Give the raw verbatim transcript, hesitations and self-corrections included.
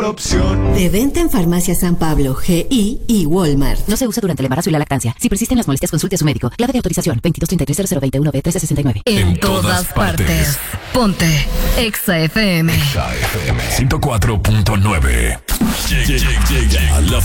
opción. De venta en Farmacia San Pablo, G I y Walmart. No se usa durante el embarazo y la lactancia. Si persisten las molestias, consulte a su médico. Clave de autorización veintidós treinta y tres cero cero veintiuno B trece sesenta y nueve. En, en todas partes. partes. Ponte Exa F M. Exa F M ciento cuatro punto nueve. Llega la